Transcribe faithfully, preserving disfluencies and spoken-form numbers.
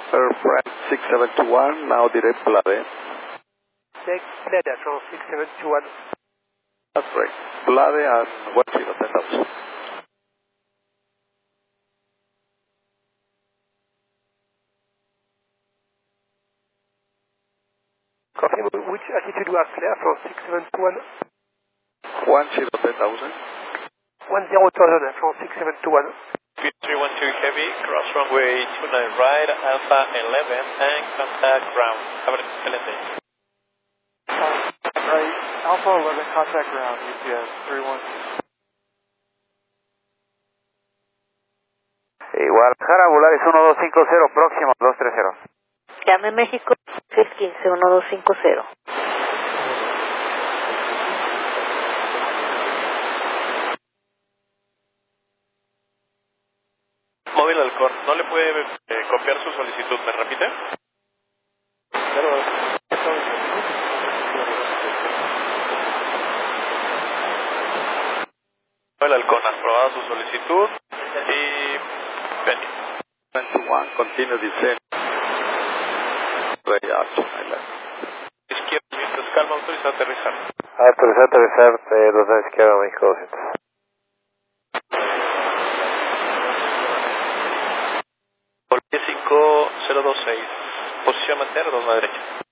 Airframe six seven two one, now direct Blade. Take Blade from six seven two one. That's right. Blade and one zero ten thousand. Confirm which altitude you have flare from six seven two one? one zero ten thousand. one zero thousand from six seven two one. three one two heavy, cross runway two nine right, Alpha eleven, and contact ground. Have an excellent day. Right, Alpha eleven, contact ground, U P S three one two. Guadalajara, Volaris uno dos cinco cero, próximo dos tres cero. Llame México seis uno cinco uno dos cinco cero. Móvil Halcón, ¿no le puede eh, copiar su solicitud? ¿Me repite? Claro. Móvil Halcón, aprobada su solicitud y... Ven. twenty-one, continue descent. Right out, island. Izquierda, mientras calma, autoriza aterrizar. Autorizar aterrizar, eh, dos a izquierda, México doscientos. cinco cero dos seis, posición mantener, dos a derecha.